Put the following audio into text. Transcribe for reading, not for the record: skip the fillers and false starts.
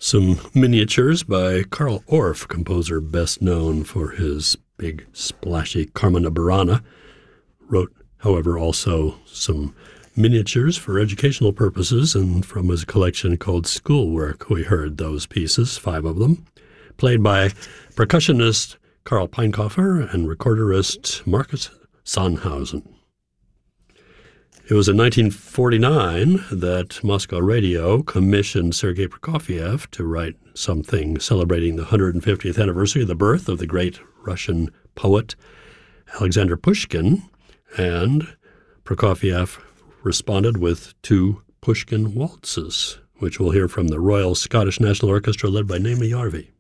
Some miniatures by Carl Orff, composer best known for his big, splashy Carmina Burana. Wrote, however, also some miniatures for educational purposes, and from his collection called Schoolwork, we heard those pieces, 5 of them, played by percussionist Karl Peinkoffer and recorderist Marcus Sonnhausen. It was in 1949 that Moscow Radio commissioned Sergei Prokofiev to write something celebrating the 150th anniversary of the birth of the great Russian poet Alexander Pushkin, and Prokofiev responded with 2 Pushkin waltzes, which we'll hear from the Royal Scottish National Orchestra led by Naomi Yarvi.